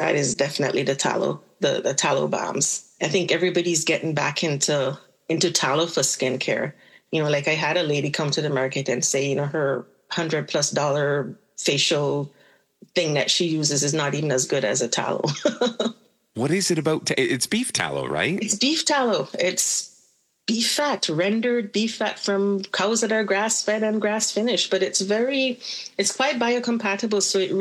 side is definitely the tallow, the tallow balms. I think everybody's getting back into tallow for skincare. Like I had a lady come to the market and say, her $100+ facial thing that she uses is not even as good as a tallow. What is it about? It's beef tallow, right? It's beef tallow. It's beef fat, rendered beef fat from cows that are grass-fed and grass-finished. But it's quite biocompatible. So it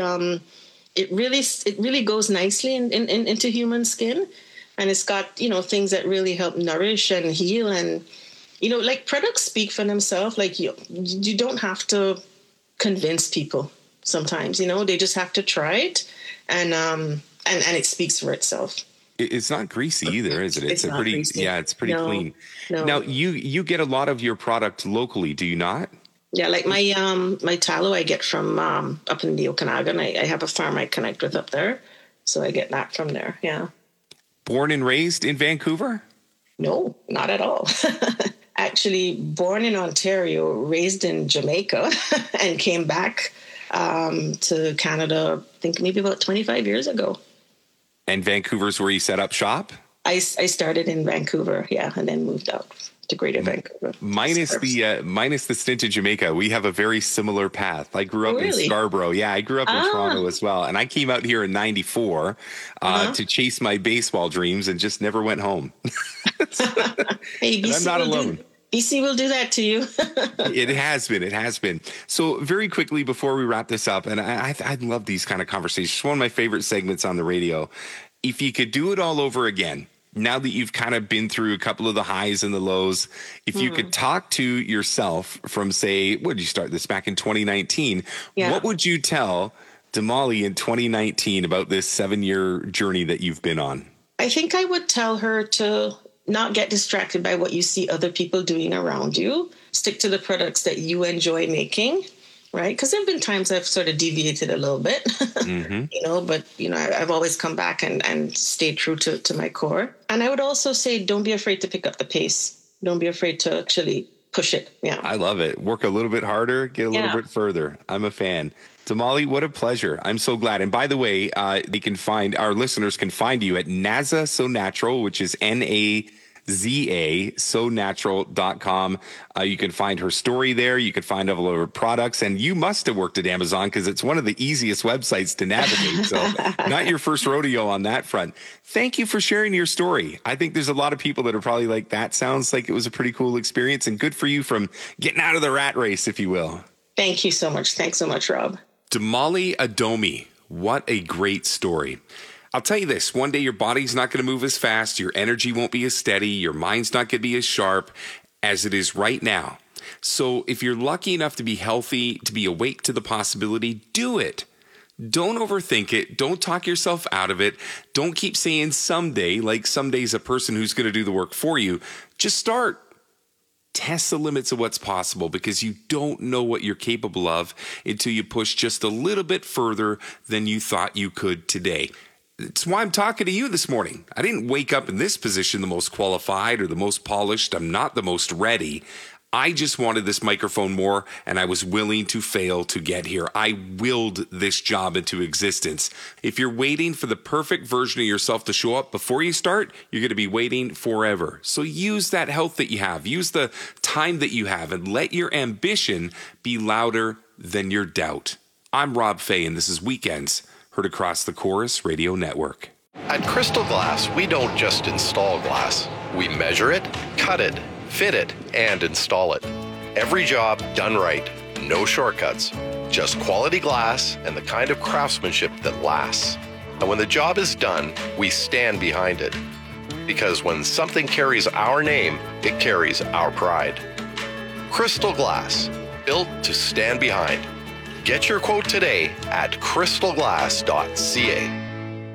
really goes nicely into human skin. And it's got, things that really help nourish and heal. And, like products speak for themselves. Like you don't have to convince people sometimes, they just have to try it. And it speaks for itself. It's not greasy either, is it? It's greasy. It's pretty clean. No. Now you get a lot of your product locally, do you not? Yeah, like my tallow I get from up in the Okanagan. I have a farm I connect with up there, so I get that from there. Yeah. Born and raised in Vancouver? No, not at all. Actually, born in Ontario, raised in Jamaica, and came back to Canada, I think maybe about 25 years ago. And Vancouver's where you set up shop? I started in Vancouver, and then moved out to Greater Vancouver. Minus the stint in Jamaica, we have a very similar path. I grew up in Scarborough. Yeah, I grew up in Toronto as well. And I came out here in 94 to chase my baseball dreams and just never went home. Hey, BC, I'm not alone. BC will do that to you. It has been. So very quickly before we wrap this up, and I love these kind of conversations. It's one of my favorite segments on the radio. If you could do it all over again, now that you've kind of been through a couple of the highs and the lows, if you could talk to yourself from, say, what did you start this back in 2019? Yeah. What would you tell Damali in 2019 about this 7-year journey that you've been on? I think I would tell her to not get distracted by what you see other people doing around you. Stick to the products that you enjoy making, right? Because there have been times I've sort of deviated a little bit, but I've always come back and stayed true to my core. And I would also say, don't be afraid to pick up the pace. Don't be afraid to actually push it. Yeah. I love it. Work a little bit harder, get a little bit further. I'm a fan. Damali, what a pleasure. I'm so glad. And by the way, our listeners can find you at Naza So Natural, which is NAZA, sonatural.com. You can find her story there. You can find all of her products. And you must have worked at Amazon because it's one of the easiest websites to navigate. So not your first rodeo on that front. Thank you for sharing your story. I think there's a lot of people that are probably like, that sounds like it was a pretty cool experience, and good for you from getting out of the rat race, if you will. Thank you so much. Thanks so much, Rob. Damali Adomi, what a great story. I'll tell you this, one day your body's not going to move as fast, your energy won't be as steady, your mind's not going to be as sharp as it is right now. So if you're lucky enough to be healthy, to be awake to the possibility, do it. Don't overthink it. Don't talk yourself out of it. Don't keep saying someday, like someday's a person who's going to do the work for you. Just start. Test the limits of what's possible, because you don't know what you're capable of until you push just a little bit further than you thought you could today. It's why I'm talking to you this morning. I didn't wake up in this position the most qualified or the most polished. I'm not the most ready. I just wanted this microphone more, and I was willing to fail to get here. I willed this job into existence. If you're waiting for the perfect version of yourself to show up before you start, you're going to be waiting forever. So use that health that you have. Use the time that you have, and let your ambition be louder than your doubt. I'm Rob Fay, and this is Weekends, heard across the Chorus Radio Network. At Crystal Glass, we don't just install glass. We measure it, cut it, fit it, and install it. Every job done right. No shortcuts. Just quality glass and the kind of craftsmanship that lasts. And when the job is done, we stand behind it. Because when something carries our name, it carries our pride. Crystal Glass, built to stand behind. Get your quote today at crystalglass.ca.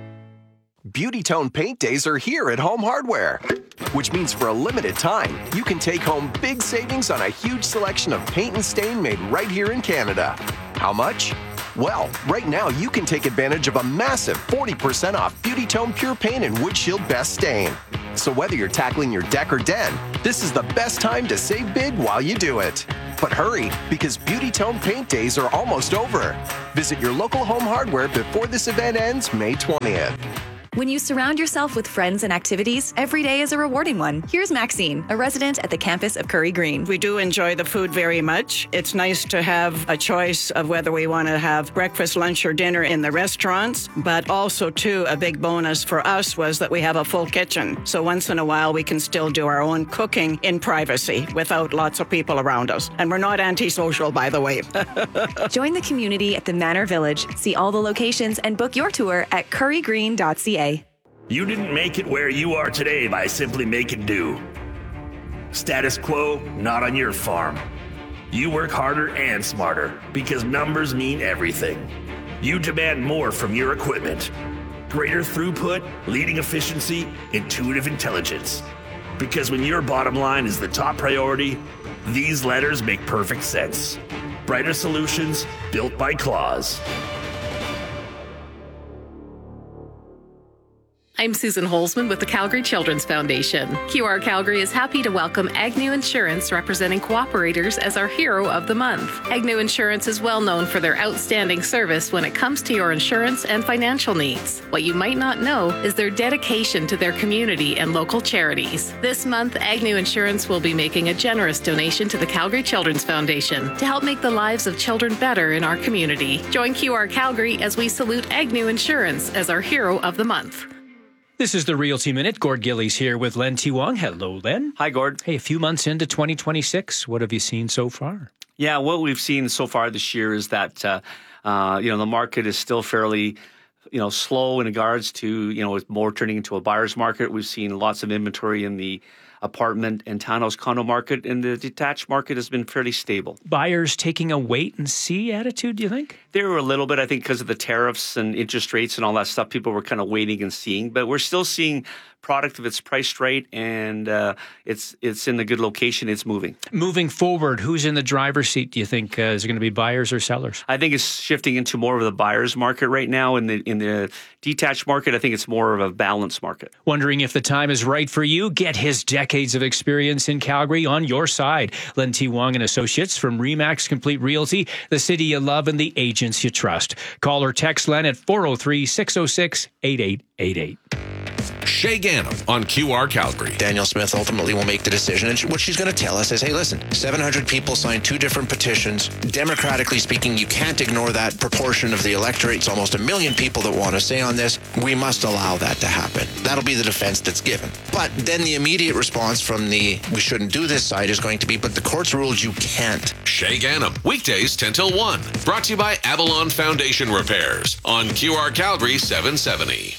Beauty Tone Paint Days are here at Home Hardware, which means for a limited time, you can take home big savings on a huge selection of paint and stain made right here in Canada. How much? Well, right now you can take advantage of a massive 40% off Beauty Tone Pure Paint and Wood Shield Best Stain. So whether you're tackling your deck or den, this is the best time to save big while you do it. But hurry, because Beauty Tone Paint Days are almost over. Visit your local Home Hardware before this event ends May 20th. When you surround yourself with friends and activities, every day is a rewarding one. Here's Maxine, a resident at the campus of Curry Green. We do enjoy the food very much. It's nice to have a choice of whether we want to have breakfast, lunch, or dinner in the restaurants. But also, too, a big bonus for us was that we have a full kitchen. So once in a while, we can still do our own cooking in privacy without lots of people around us. And we're not antisocial, by the way. Join the community at the Manor Village. See all the locations and book your tour at currygreen.ca. You didn't make it where you are today by simply making do. Status quo, not on your farm. You work harder and smarter because numbers mean everything. You demand more from your equipment. Greater throughput, leading efficiency, intuitive intelligence. Because when your bottom line is the top priority, these letters make perfect sense. Brighter solutions built by Claws. I'm Susan Holzman with the Calgary Children's Foundation. QR Calgary is happy to welcome Agnew Insurance, representing cooperators, as our Hero of the Month. Agnew Insurance is well known for their outstanding service when it comes to your insurance and financial needs. What you might not know is their dedication to their community and local charities. This month, Agnew Insurance will be making a generous donation to the Calgary Children's Foundation to help make the lives of children better in our community. Join QR Calgary as we salute Agnew Insurance as our Hero of the Month. This is the Realty Minute. Gord Gillies here with Len T. Wong. Hello, Len. Hi, Gord. Hey, a few months into 2026, what have you seen so far? Yeah, what we've seen so far this year is that, the market is still fairly, slow in regards to, it's more turning into a buyer's market. We've seen lots of inventory in the apartment and townhouse condo market, and the detached market has been fairly stable. Buyers taking a wait-and-see attitude, do you think? They were a little bit, I think, because of the tariffs and interest rates and all that stuff. People were kind of waiting and seeing, but we're still seeing product if it's priced right and it's in a good location, it's moving. Moving forward, who's in the driver's seat, do you think? Is it going to be buyers or sellers? I think it's shifting into more of the buyer's market right now. In the detached market, I think it's more of a balanced market. Wondering if the time is right for you? Get his decades of experience in Calgary on your side. Len T. Wong and Associates from RE/MAX Complete Realty, the city you love and the agents you trust. Call or text Len at 403-606-8888. Shay Gannam on QR Calgary. Danielle Smith ultimately will make the decision. And what she's going to tell us is, hey, listen, 700 people signed 2 different petitions. Democratically speaking, you can't ignore that proportion of the electorate. It's almost 1 million people that want to say on this. We must allow that to happen. That'll be the defense that's given. But then the immediate response from the we shouldn't do this side is going to be, but the court's ruled you can't. Shay Gannam, weekdays 10 till 1. Brought to you by Avalon Foundation Repairs on QR Calgary 770.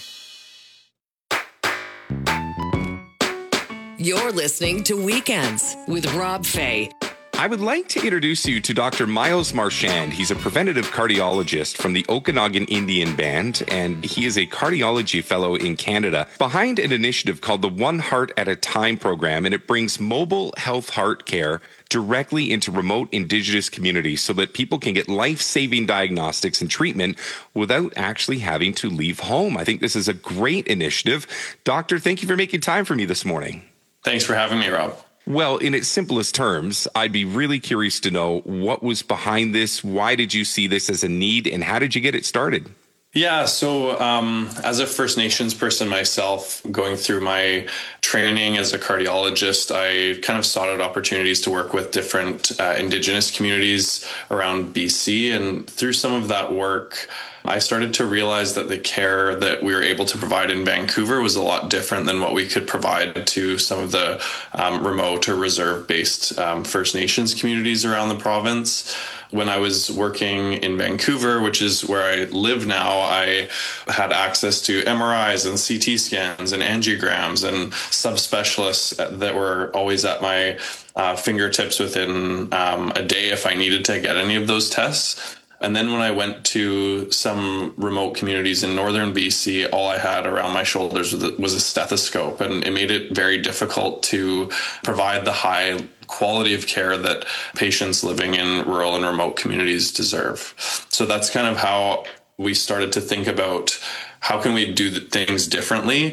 You're listening to Weekends with Rob Fay. I would like to introduce you to Dr. Miles Marchand. He's a preventative cardiologist from the Okanagan Indian Band, and he is a cardiology fellow in Canada behind an initiative called the One Heart at a Time program, and it brings mobile health heart care directly into remote Indigenous communities so that people can get life-saving diagnostics and treatment without actually having to leave home. I think this is a great initiative. Doctor, thank you for making time for me this morning. Thanks for having me, Rob. Well, in its simplest terms, I'd be really curious to know what was behind this. Why did you see this as a need, and how did you get it started? Yeah, so as a First Nations person myself, going through my training as a cardiologist, I kind of sought out opportunities to work with different Indigenous communities around BC. And through some of that work, I started to realize that the care that we were able to provide in Vancouver was a lot different than what we could provide to some of the remote or reserve-based First Nations communities around the province. When I was working in Vancouver, which is where I live now, I had access to MRIs and CT scans and angiograms and subspecialists that were always at my fingertips within a day if I needed to get any of those tests. And then when I went to some remote communities in northern BC, all I had around my shoulders was a stethoscope, and it made it very difficult to provide the high quality of care that patients living in rural and remote communities deserve. So that's kind of how we started to think about how can we do things differently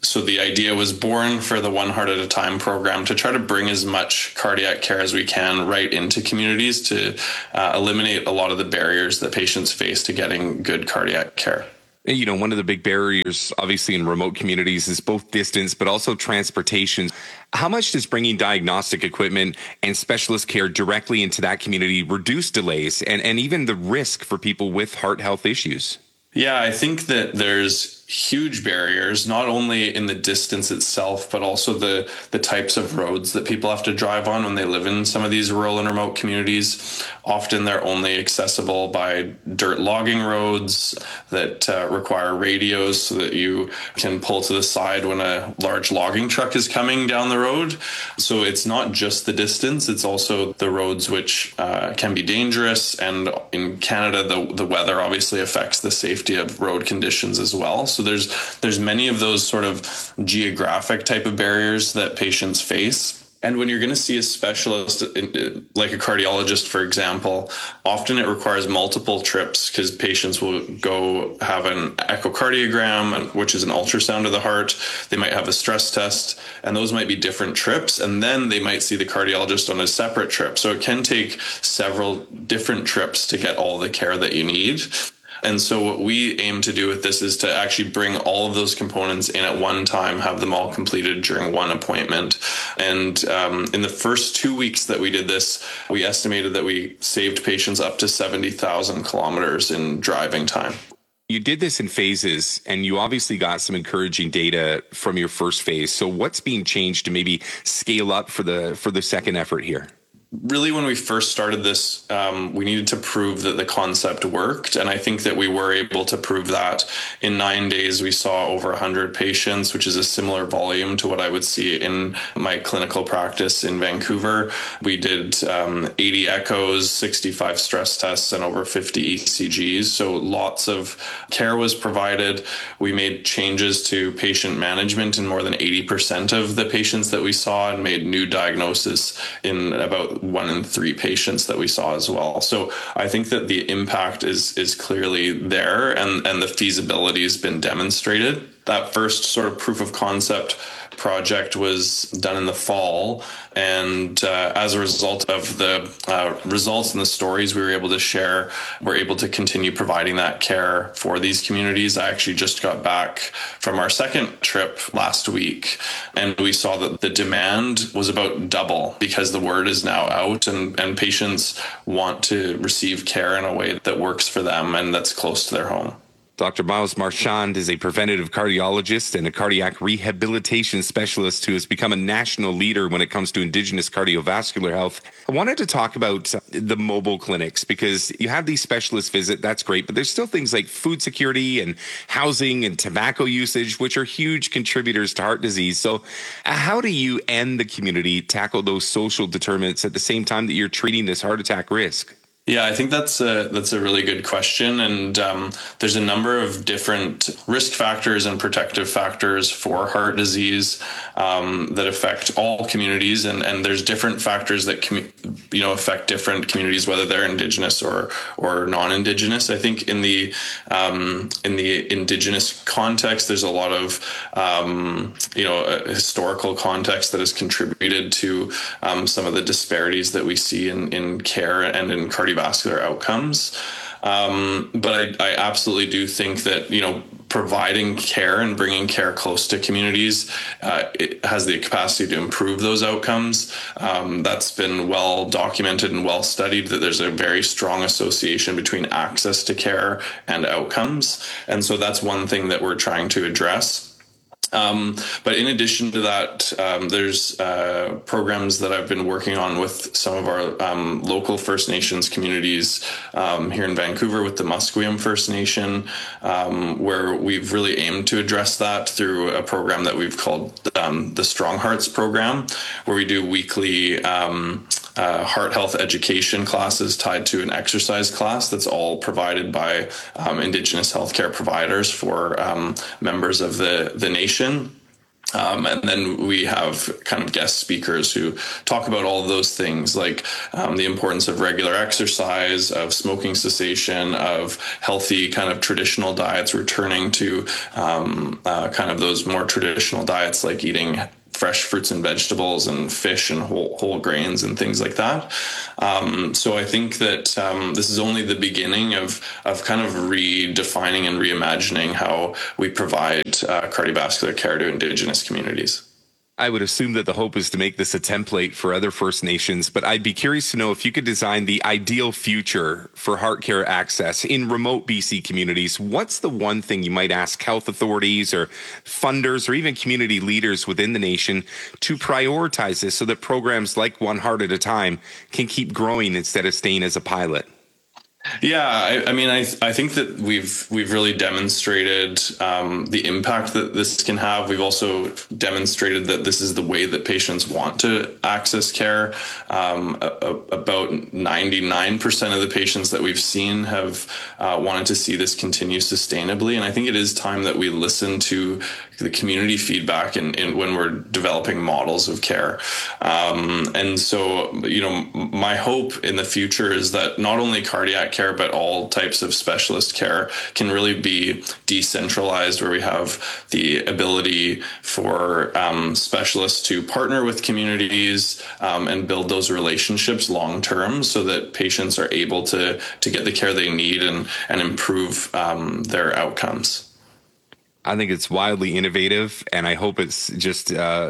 So the idea was born for the One Heart at a Time program to try to bring as much cardiac care as we can right into communities to eliminate a lot of the barriers that patients face to getting good cardiac care. You know, one of the big barriers, obviously, in remote communities is both distance, but also transportation. How much does bringing diagnostic equipment and specialist care directly into that community reduce delays and even the risk for people with heart health issues? Yeah, I think that there's huge barriers, not only in the distance itself, but also the types of roads that people have to drive on when they live in some of these rural and remote communities. Often they're only accessible by dirt logging roads that require radios so that you can pull to the side when a large logging truck is coming down the road. So it's not just the distance, it's also the roads which can be dangerous. And in Canada, the weather obviously affects the safety of road conditions as well. So there's many of those sort of geographic type of barriers that patients face. And when you're going to see a specialist, like a cardiologist, for example, often it requires multiple trips because patients will go have an echocardiogram, which is an ultrasound of the heart. They might have a stress test, and those might be different trips. And then they might see the cardiologist on a separate trip. So it can take several different trips to get all the care that you need. And so what we aim to do with this is to actually bring all of those components in at one time, have them all completed during one appointment. And in the first 2 weeks that we did this, we estimated that we saved patients up to 70,000 kilometers in driving time. You did this in phases, and you obviously got some encouraging data from your first phase. So what's being changed to maybe scale up for the second effort here? Really, when we first started this, we needed to prove that the concept worked. And I think that we were able to prove that. In 9 days, we saw over 100 patients, which is a similar volume to what I would see in my clinical practice in Vancouver. We did 80 echoes, 65 stress tests, and over 50 ECGs. So lots of care was provided. We made changes to patient management in more than 80% of the patients that we saw and made new diagnosis in about 1 in 3 patients that we saw as well. So I think that the impact is clearly there, and the feasibility has been demonstrated. That first sort of proof of concept project was done in the fall, and as a result of the results and the stories we were able to share, we're able to continue providing that care for these communities. I actually just got back from our second trip last week, and we saw that the demand was about double because the word is now out, and patients want to receive care in a way that works for them and that's close to their home. Dr. Miles Marchand is a preventative cardiologist and a cardiac rehabilitation specialist who has become a national leader when it comes to Indigenous cardiovascular health. I wanted to talk about the mobile clinics because you have these specialists visit, that's great, but there's still things like food security and housing and tobacco usage, which are huge contributors to heart disease. So how do you and the community tackle those social determinants at the same time that you're treating this heart attack risk? Yeah, I think that's a really good question. And there's a number of different risk factors and protective factors for heart disease that affect all communities. And there's different factors that affect different communities, whether they're Indigenous or non-Indigenous. I think in the Indigenous context, there's a lot of historical context that has contributed to some of the disparities that we see in care and in cardiovascular outcomes. But I absolutely do think that, providing care and bringing care close to communities, it has the capacity to improve those outcomes. That's been well documented and well studied that there's a very strong association between access to care and outcomes. And so that's one thing that we're trying to address. But in addition to that, there's programs that I've been working on with some of our local First Nations communities here in Vancouver with the Musqueam First Nation, where we've really aimed to address that through a program that we've called the Strong Hearts program, where we do weekly heart health education classes tied to an exercise class that's all provided by Indigenous healthcare providers for members of the nation. And then we have kind of guest speakers who talk about all of those things, like the importance of regular exercise, of smoking cessation, of healthy kind of traditional diets, returning to kind of those more traditional diets, like eating fresh fruits and vegetables and fish and whole grains and things like that. So I think that this is only the beginning of kind of redefining and reimagining how we provide cardiovascular care to Indigenous communities. I would assume that the hope is to make this a template for other First Nations, but I'd be curious to know if you could design the ideal future for heart care access in remote BC communities. What's the one thing you might ask health authorities or funders or even community leaders within the nation to prioritize this so that programs like One Heart at a Time can keep growing instead of staying as a pilot? Yeah, I think that we've really demonstrated the impact that this can have. We've also demonstrated that this is the way that patients want to access care. About 99% of the patients that we've seen have wanted to see this continue sustainably. And I think it is time that we listen to the community feedback and when we're developing models of care. And so, my hope in the future is that not only cardiac care, but all types of specialist care can really be decentralized, where we have the ability for specialists to partner with communities and build those relationships long term so that patients are able to get the care they need and improve their outcomes. I think it's wildly innovative, and I hope it's just,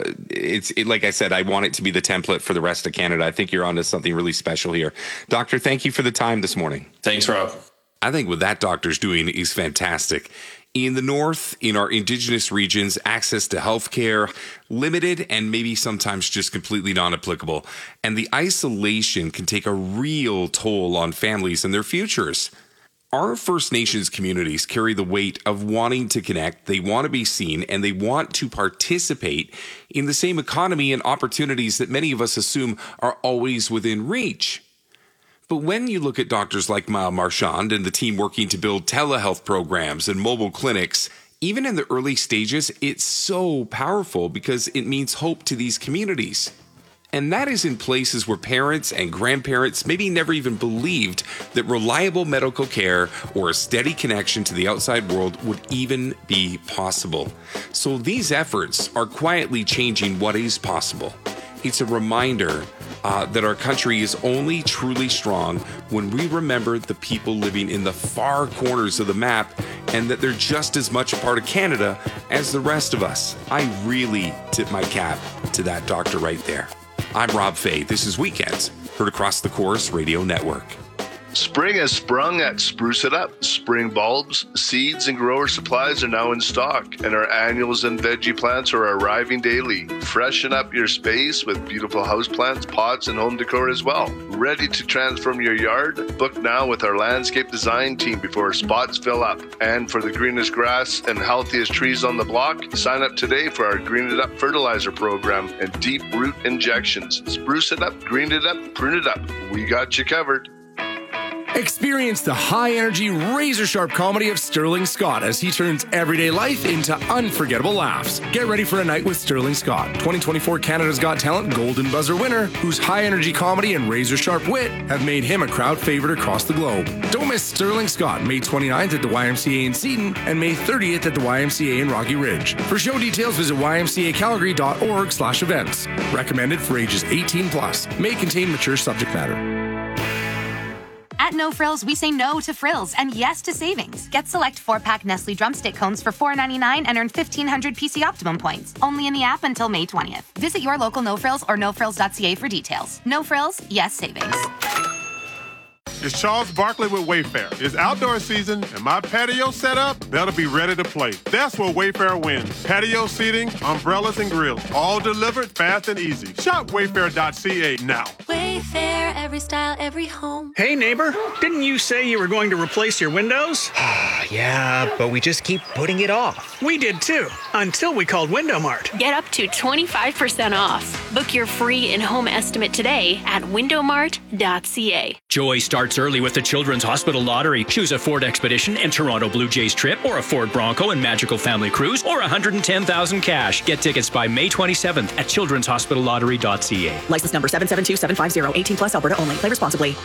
like I said, I want it to be the template for the rest of Canada. I think you're onto something really special here. Doctor, thank you for the time this morning. Thanks, Rob. I think what that doctor's doing is fantastic. In the North, in our Indigenous regions, access to healthcare limited and maybe sometimes just completely non-applicable. And the isolation can take a real toll on families and their futures. Our First Nations communities carry the weight of wanting to connect, they want to be seen, and they want to participate in the same economy and opportunities that many of us assume are always within reach. But when you look at doctors like Mile Marchand and the team working to build telehealth programs and mobile clinics, even in the early stages, it's so powerful because it means hope to these communities. And that is in places where parents and grandparents maybe never even believed that reliable medical care or a steady connection to the outside world would even be possible. So these efforts are quietly changing what is possible. It's a reminder that our country is only truly strong when we remember the people living in the far corners of the map and that they're just as much a part of Canada as the rest of us. I really tip my cap to that doctor right there. I'm Rob Fay. This is Weekends, heard across the Chorus Radio Network. Spring has sprung at Spruce It Up. Spring bulbs, seeds, and grower supplies are now in stock, and our annuals and veggie plants are arriving daily. Freshen up your space with beautiful houseplants, pots, and home decor as well. Ready to transform your yard? Book now with our landscape design team before spots fill up. And for the greenest grass and healthiest trees on the block, sign up today for our Green It Up fertilizer program and deep root injections. Spruce it up, green it up, prune it up. We got you covered. Experience the high-energy, razor-sharp comedy of Sterling Scott as he turns everyday life into unforgettable laughs. Get ready for a night with Sterling Scott, 2024 Canada's Got Talent Golden Buzzer winner, whose high-energy comedy and razor-sharp wit have made him a crowd favorite across the globe. Don't miss Sterling Scott, May 29th at the YMCA in Seton and May 30th at the YMCA in Rocky Ridge. For show details, visit ymcacalgary.org/events. Recommended for ages 18+. May contain mature subject matter. At No Frills, we say no to frills and yes to savings. Get select 4-pack Nestle Drumstick Cones for $4.99 and earn 1,500 PC Optimum points. Only in the app until May 20th. Visit your local No Frills or nofrills.ca for details. No Frills, yes savings. It's Charles Barkley with Wayfair. It's outdoor season, and my patio setup better be ready to play. That's where Wayfair wins. Patio seating, umbrellas, and grills, all delivered fast and easy. Shop wayfair.ca now. Wayfair, every style, every home. Hey neighbor, didn't you say you were going to replace your windows? Yeah, but we just keep putting it off. We did too, until we called Window Mart. Get up to 25% off. Book your free in-home estimate today at windowmart.ca. Joy starts early with the Children's Hospital Lottery. Choose a Ford Expedition and Toronto Blue Jays trip, or a Ford Bronco and Magical Family Cruise, or $110,000 cash. Get tickets by May 27th at childrenshospitallottery.ca. License number 772750, 18 plus, Alberta only. Play responsibly.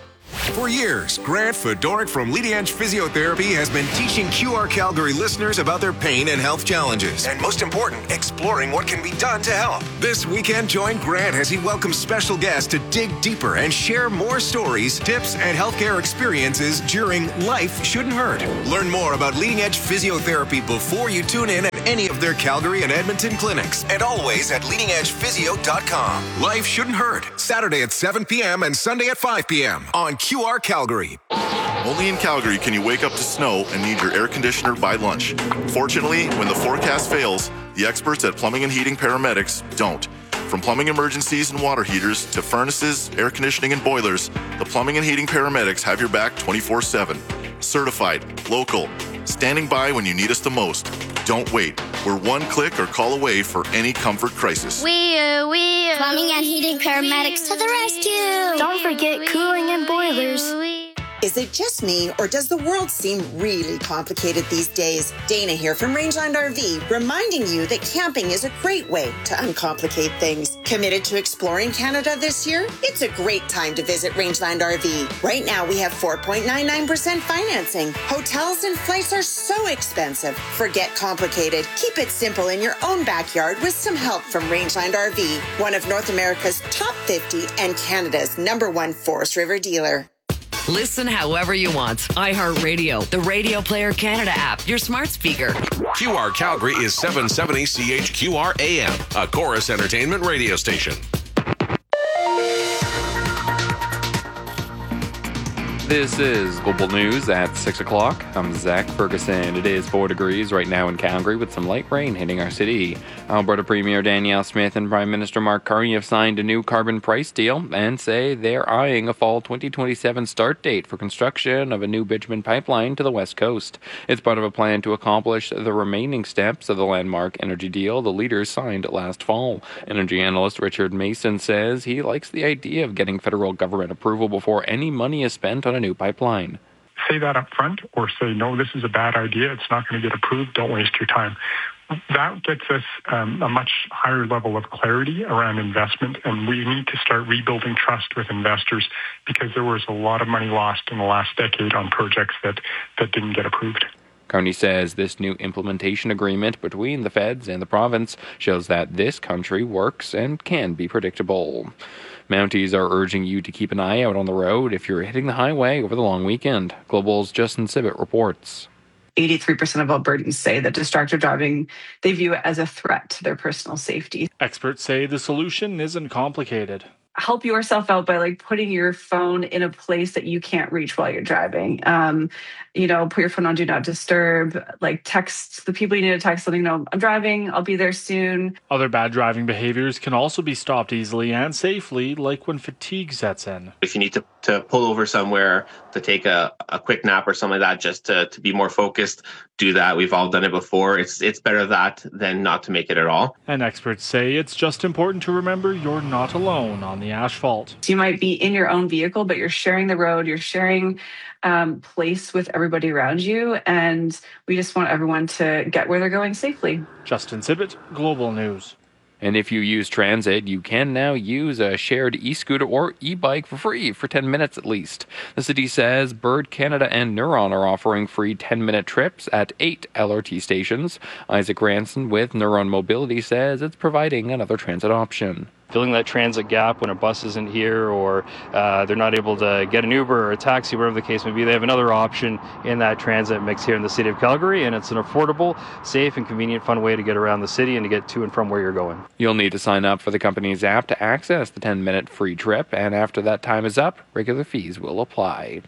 For years, Grant Fedoruk from Leading Edge Physiotherapy has been teaching QR Calgary listeners about their pain and health challenges. And most important, exploring what can be done to help. This weekend, join Grant as he welcomes special guests to dig deeper and share more stories, tips, and healthcare experiences during Life Shouldn't Hurt. Learn more about Leading Edge Physiotherapy before you tune in at any of their Calgary and Edmonton clinics. And always at leadingedgephysio.com. Life Shouldn't Hurt. Saturday at 7 p.m. and Sunday at 5 p.m. on QR Calgary. Only in Calgary can you wake up to snow and need your air conditioner by lunch. Fortunately, when the forecast fails, the experts at Plumbing and Heating Paramedics don't. From plumbing emergencies and water heaters to furnaces, air conditioning, and boilers, the Plumbing and Heating Paramedics have your back 24/7. Certified, local, standing by when you need us the most. Don't wait. We're one click or call away for any comfort crisis. Plumbing and Heating Paramedics to the rescue. Don't forget cooling and boilers. Is it just me, or does the world seem really complicated these days? Dana here from Rangeland RV, reminding you that camping is a great way to uncomplicate things. Committed to exploring Canada this year? It's a great time to visit Rangeland RV. Right now, we have 4.99% financing. Hotels and flights are so expensive. Forget complicated. Keep it simple in your own backyard with some help from Rangeland RV, one of North America's top 50 and Canada's #1 Forest River dealer. Listen however you want. iHeartRadio, the Radio Player Canada app, your smart speaker. QR Calgary is 770 CHQR AM, a Chorus Entertainment radio station. This is Global News at 6 o'clock. I'm Zach Ferguson. It is 4 degrees right now in Calgary with some light rain hitting our city. Alberta Premier Danielle Smith and Prime Minister Mark Carney have signed a new carbon price deal and say they're eyeing a fall 2027 start date for construction of a new bitumen pipeline to the West Coast. It's part of a plan to accomplish the remaining steps of the landmark energy deal the leaders signed last fall. Energy analyst Richard Mason says he likes the idea of getting federal government approval before any money is spent on a new pipeline. Say that up front, or say, no, this is a bad idea, it's not going to get approved, don't waste your time. That gets us a much higher level of clarity around investment, and we need to start rebuilding trust with investors because there was a lot of money lost in the last decade on projects that didn't get approved. Carney says this new implementation agreement between the feds and the province shows that this country works and can be predictable. Mounties are urging you to keep an eye out on the road if you're hitting the highway over the long weekend. Global's Justin Sibbett reports. 83% of Albertans say that distracted driving, they view it as a threat to their personal safety. Experts say the solution isn't complicated. Help yourself out by putting your phone in a place that you can't reach while you're driving. Put your phone on Do Not Disturb, text the people you need to text, letting them know, I'm driving, I'll be there soon. Other bad driving behaviors can also be stopped easily and safely, like when fatigue sets in. If you need to pull over somewhere to take a quick nap or something like that, just to be more focused, do that. We've all done it before. It's better that than not to make it at all. And experts say it's just important to remember you're not alone on the asphalt. So you might be in your own vehicle, but you're sharing the road, you're sharing place with everybody around you, and we just want everyone to get where they're going safely. Justin Sibbett, Global News. And if you use transit, you can now use a shared e-scooter or e-bike for free for 10 minutes at least. The city says Bird Canada and Neuron are offering free 10-minute trips at 8 LRT stations. Isaac Ranson with Neuron Mobility says it's providing another transit option. Filling that transit gap when a bus isn't here, or they're not able to get an Uber or a taxi, whatever the case may be. They have another option in that transit mix here in the city of Calgary, and it's an affordable, safe, and convenient, fun way to get around the city and to get to and from where you're going. You'll need to sign up for the company's app to access the 10-minute free trip, and after that time is up, regular fees will apply.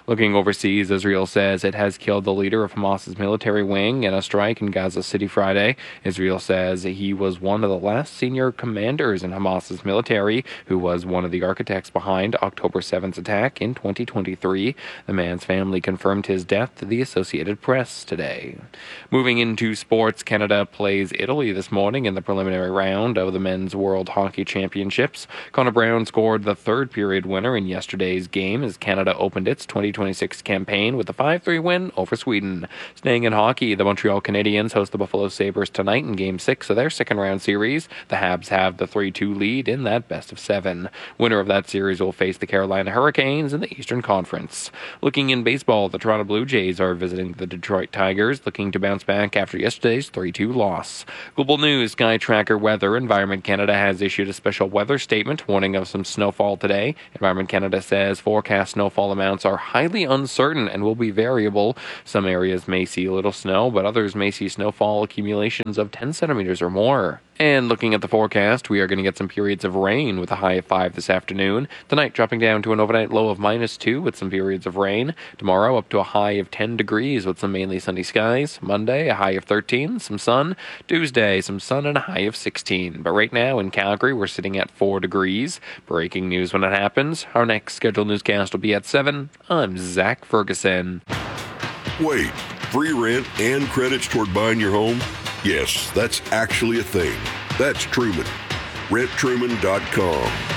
Looking overseas, Israel says it has killed the leader of Hamas's military wing in a strike in Gaza City Friday. Israel says he was one of the last senior commanders in Hamas's military who was one of the architects behind October 7th's attack in 2023. The man's family confirmed his death to the Associated Press today. Moving into sports, Canada plays Italy this morning in the preliminary round of the Men's World Hockey Championships. Connor Brown scored the third period winner in yesterday's game as Canada opened its 2026 campaign with a 5-3 win over Sweden. Staying in hockey, the Montreal Canadiens host the Buffalo Sabres tonight in Game 6 of their second-round series. The Habs have the 3-2 lead in that best-of-7. Winner of that series will face the Carolina Hurricanes in the Eastern Conference. Looking in baseball, the Toronto Blue Jays are visiting the Detroit Tigers, looking to bounce back after yesterday's 3-2 loss. Global News, Sky Tracker Weather. Environment Canada has issued a special weather statement warning of some snowfall today. Environment Canada says forecast snowfall amounts are highly uncertain and will be variable. Some areas may see a little snow, but others may see snowfall accumulations of 10 centimeters or more. And looking at the forecast, we are going to get some periods of rain with a high of 5 this afternoon. Tonight dropping down to an overnight low of -2 with some periods of rain. Tomorrow up to a high of 10 degrees with some mainly sunny skies. Monday a high of 13, some sun. Tuesday some sun and a high of 16. But right now in Calgary we're sitting at 4 degrees. Breaking news when it happens. Our next scheduled newscast will be at 7. I'm Zach Ferguson. Wait, free rent and credits toward buying your home? Yes, that's actually a thing. That's Truman. RentTruman.com.